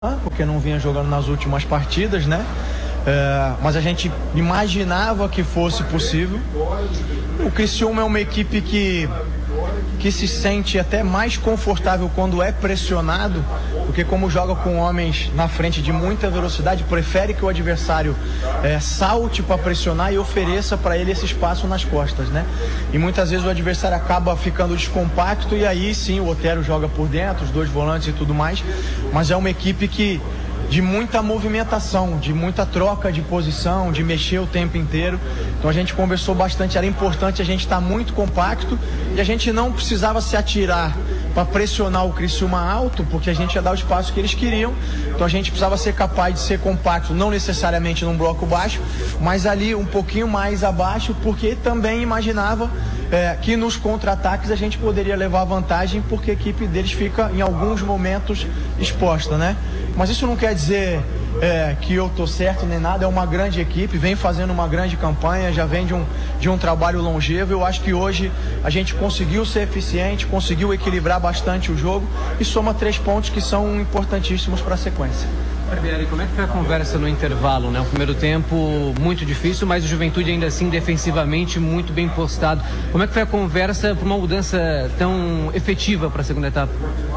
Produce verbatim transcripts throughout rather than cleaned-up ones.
porque não vinha jogando nas últimas partidas, né? É, mas a gente imaginava que fosse possível. O Criciúma é uma equipe que, que se sente até mais confortável quando é pressionado, porque como joga com homens na frente de muita velocidade, prefere que o adversário é, salte para pressionar e ofereça para ele esse espaço nas costas, né? E muitas vezes o adversário acaba ficando descompacto e aí sim o Otero joga por dentro, os dois volantes e tudo mais, mas é uma equipe que de muita movimentação, de muita troca de posição, de mexer o tempo inteiro. Então a gente conversou bastante, era importante a gente estar muito compacto e a gente não precisava se atirar para pressionar o Criciúma alto, porque a gente ia dar o espaço que eles queriam. Então a gente precisava ser capaz de ser compacto, não necessariamente num bloco baixo, mas ali um pouquinho mais abaixo, porque também imaginava é, que nos contra-ataques a gente poderia levar vantagem, porque a equipe deles fica em alguns momentos exposta, né? Mas isso não quer dizer é, que eu tô certo nem nada, é uma grande equipe, vem fazendo uma grande campanha, já vem de um, de um trabalho longevo. Eu acho que hoje a gente conseguiu ser eficiente, conseguiu equilibrar bastante o jogo e soma três pontos que são importantíssimos para a sequência. Barbieri, como é que foi a conversa no intervalo, né? O primeiro tempo muito difícil, mas o Juventude ainda assim defensivamente muito bem postado. Como é que foi a conversa para uma mudança tão efetiva para a segunda etapa?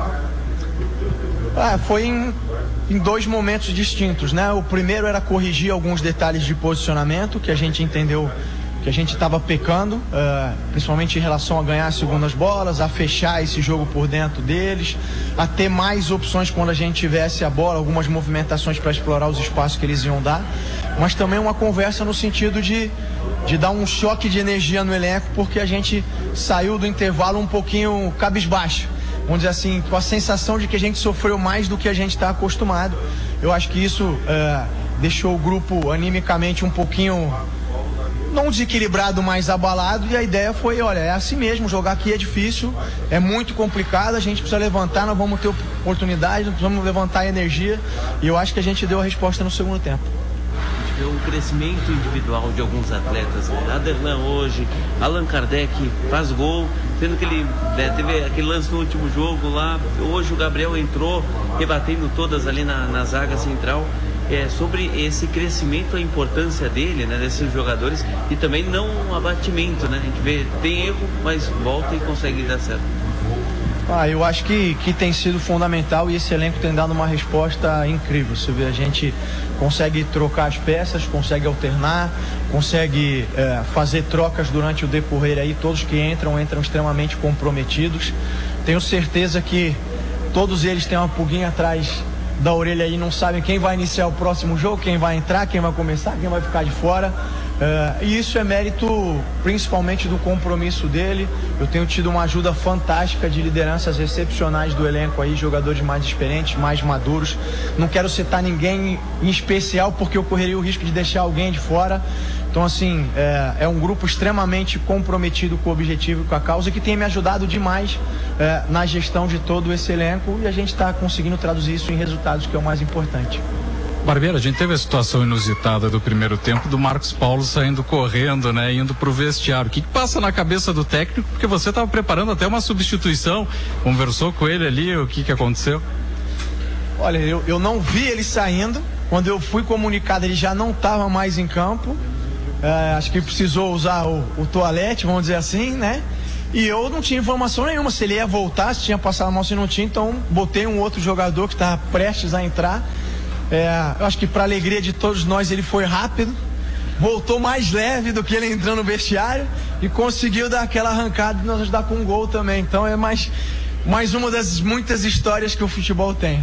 Ah, foi em, em dois momentos distintos, né? O primeiro era corrigir alguns detalhes de posicionamento que a gente entendeu que a gente estava pecando, uh, principalmente em relação a ganhar as segundas bolas, a fechar esse jogo por dentro deles, a ter mais opções quando a gente tivesse a bola, algumas movimentações para explorar os espaços que eles iam dar, mas também uma conversa no sentido de, de dar um choque de energia no elenco, porque a gente saiu do intervalo um pouquinho cabisbaixo, vamos dizer assim, com a sensação de que a gente sofreu mais do que a gente está acostumado. Eu acho que isso uh, deixou o grupo animicamente um pouquinho não desequilibrado, mas abalado, e a ideia foi, olha, é assim mesmo, jogar aqui é difícil, é muito complicado, a gente precisa levantar, nós vamos ter oportunidade, nós vamos levantar a energia, e eu acho que a gente deu a resposta no segundo tempo. A gente vê um crescimento individual de alguns atletas, né? Aderlan hoje, Allan Kardec faz gol, sendo que ele né, teve aquele lance no último jogo lá, hoje o Gabriel entrou, rebatendo todas ali na, na zaga central. É, sobre esse crescimento, a importância dele, né, desses jogadores, e também não um abatimento, né? A gente vê, tem erro, mas volta e consegue dar certo. Ah, eu acho que, que tem sido fundamental e esse elenco tem dado uma resposta incrível. Você vê, a gente consegue trocar as peças, consegue alternar, consegue é, fazer trocas durante o decorrer aí. Todos que entram, entram extremamente comprometidos. Tenho certeza que todos eles têm uma pulguinha atrás da orelha aí, não sabem quem vai iniciar o próximo jogo, quem vai entrar, quem vai começar, quem vai ficar de fora. Uh, e isso é mérito principalmente do compromisso dele. Eu tenho tido uma ajuda fantástica de lideranças excepcionais do elenco aí, jogadores mais experientes, mais maduros. Não quero citar ninguém em especial porque eu correria o risco de deixar alguém de fora. Então assim, é, é um grupo extremamente comprometido com o objetivo e com a causa, que tem me ajudado demais é, na gestão de todo esse elenco, e a gente está conseguindo traduzir isso em resultados, que é o mais importante. Barbieri, a gente teve a situação inusitada do primeiro tempo do Marcos Paulo saindo correndo, né, indo pro vestiário. O que, que passa na cabeça do técnico? Porque você estava preparando até uma substituição, conversou com ele ali, o que que aconteceu? Olha, eu, eu não vi ele saindo. Quando eu fui comunicado, ele já não estava mais em campo. É, acho que precisou usar o, o toalete, vamos dizer assim, né? E eu não tinha informação nenhuma se ele ia voltar, se tinha passado mal, se não tinha. Então botei um outro jogador que estava prestes a entrar. É, eu acho que para alegria de todos nós ele foi rápido, voltou mais leve do que ele entrou no vestiário e conseguiu dar aquela arrancada e nos ajudar com um gol também. Então é mais, mais uma das muitas histórias que o futebol tem.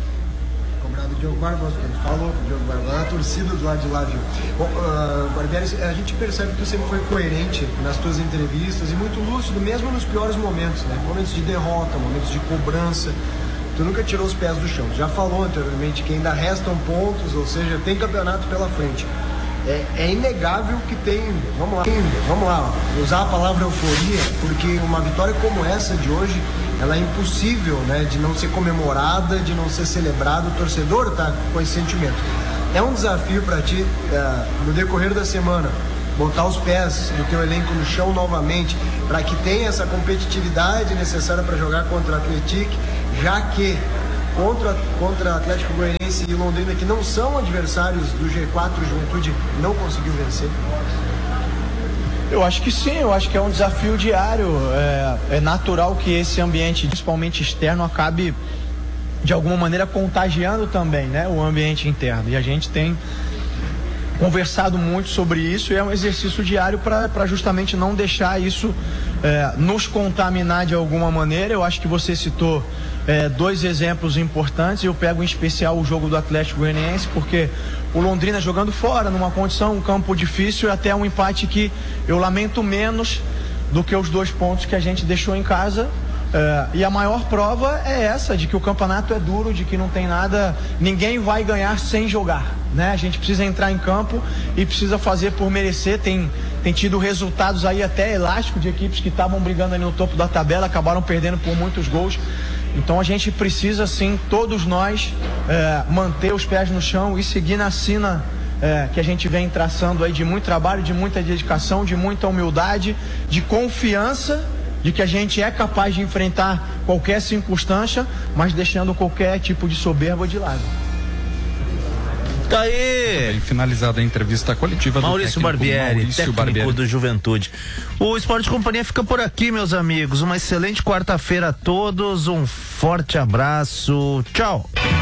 Cobrado Diogo Barbosa, que ele falou, Diogo Barbosa, a torcida do lado de lá, viu? Bom, uh, Barbieri, a gente percebe que você sempre foi coerente nas suas entrevistas e muito lúcido, mesmo nos piores momentos, né? Momentos de derrota, momentos de cobrança. Tu nunca tirou os pés do chão. Já falou anteriormente que ainda restam pontos, ou seja, tem campeonato pela frente. É, é inegável que tem, vamos lá, tem, vamos lá, usar a palavra euforia, porque uma vitória como essa de hoje, ela é impossível, né, de não ser comemorada, de não ser celebrada. O torcedor tá com esse sentimento. É um desafio para ti, uh, no decorrer da semana, botar os pés do teu elenco no chão novamente, para que tenha essa competitividade necessária para jogar contra o Atlético, já que contra, contra Atlético Goianiense e Londrina, que não são adversários do G quatro, Juventude não conseguiu vencer? Eu acho que sim, eu acho que é um desafio diário. É, é natural que esse ambiente, principalmente externo, acabe de alguma maneira contagiando também, né, o ambiente interno. E a gente tem conversado muito sobre isso e é um exercício diário para justamente não deixar isso é, nos contaminar de alguma maneira. Eu acho que você citou é, dois exemplos importantes. Eu pego em especial o jogo do Atlético Goianiense, porque o Londrina jogando fora, numa condição, um campo difícil, até um empate que eu lamento menos do que os dois pontos que a gente deixou em casa. É, e a maior prova é essa, de que o campeonato é duro, de que não tem nada, ninguém vai ganhar sem jogar, né? A gente precisa entrar em campo e precisa fazer por merecer. Tem, tem tido resultados aí até elásticos de equipes que estavam brigando ali no topo da tabela, acabaram perdendo por muitos gols. Então a gente precisa sim, todos nós, é, manter os pés no chão e seguir na sina é, que a gente vem traçando aí, de muito trabalho, de muita dedicação, de muita humildade, de confiança de que a gente é capaz de enfrentar qualquer circunstância, mas deixando qualquer tipo de soberba de lado. Tá aí! Bem finalizada a entrevista coletiva Maurício do Barbieri, Maurício técnico Barbieri. do Juventude. O Esporte Companhia fica por aqui, meus amigos. Uma excelente quarta-feira a todos, um forte abraço, tchau!